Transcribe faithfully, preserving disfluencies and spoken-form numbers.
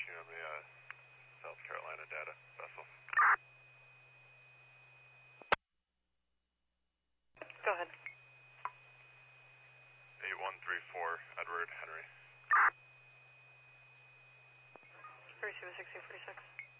you on the uh, South Carolina data vessel. Go ahead. eight one three four, Edward Henry. Receiver sixteen forty-six.